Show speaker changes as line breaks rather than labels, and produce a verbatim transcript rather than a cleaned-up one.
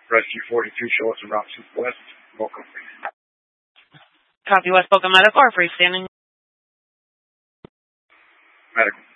Rescue forty-two, show us around Southwest. Welcome.
Copy, West Boca Medical or freestanding?
Medical.